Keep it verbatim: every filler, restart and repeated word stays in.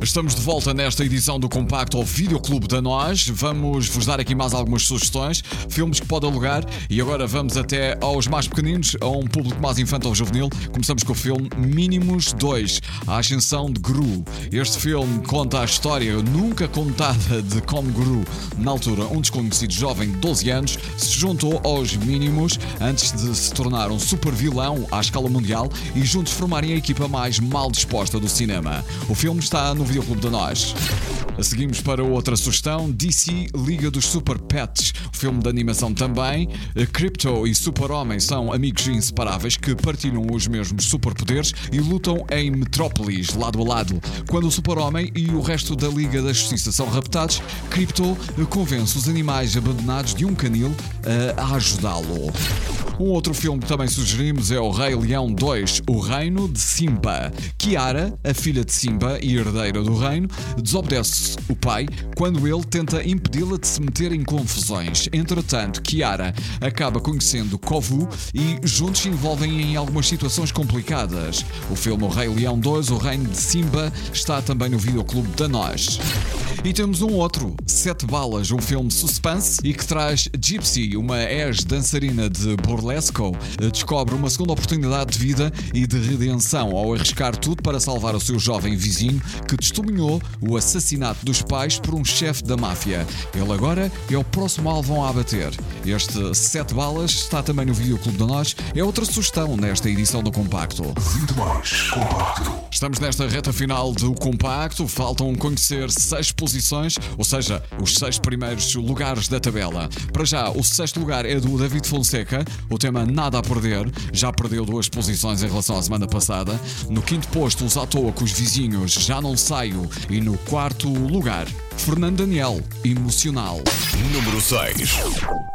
Estamos de volta nesta edição do Compacto ao Videoclube da Nós. Vamos vos dar aqui mais algumas sugestões, filmes que pode alugar, e agora vamos até aos mais pequeninos, a um público mais infantil ou juvenil. Começamos com o filme Mínimos dois, a ascensão de Gru. Este filme conta a história nunca contada de como Gru, na altura um desconhecido jovem de doze anos, se juntou aos Mínimos antes de se tornar um super vilão à escala mundial e juntos formarem a equipa mais mal disposta do cinema. O filme está no Videoclube da Nós. Seguimos para outra sugestão, D C Liga dos Super Pets, o filme de animação também. Crypto e Super-Homem são amigos inseparáveis que partilham os mesmos superpoderes e lutam em metrópolis, lado a lado. Quando o Super-Homem e o resto da Liga da Justiça são raptados, Crypto convence os animais abandonados de um canil a ajudá-lo. Um outro filme que também sugerimos é o Rei Leão dois, O Reino de Simba. Kiara, a filha de Simba e herdeira do reino, desobedece o pai quando ele tenta impedi-la de se meter em confusões. Entretanto, Kiara acaba conhecendo Kovu e juntos se envolvem em algumas situações complicadas. O filme O Rei Leão dois, O Reino de Simba está também no Videoclube da Nós. E temos um outro, Sete Balas, um filme suspense e que traz Gypsy, uma ex-dançarina de burlesco, descobre uma segunda oportunidade de vida e de redenção ao arriscar tudo para salvar o seu jovem vizinho que testemunhou o assassinato dos pais por um chefe da máfia. Ele agora é o próximo alvo a abater. Este Sete Balas está também no Videoclube da Nós, é outra sugestão nesta edição do Compacto. vinte mais Compacto. Estamos nesta reta final do Compacto, faltam conhecer seis posições, ou seja, os seis primeiros lugares da tabela. Para já, o sexto lugar é do David Fonseca, o tema Nada a Perder, já perdeu duas posições em relação à semana passada. No quinto posto, Os à Toa com os Vizinhos, Já Não Saio. E no quarto lugar, Fernando Daniel, Emocional. Número seis.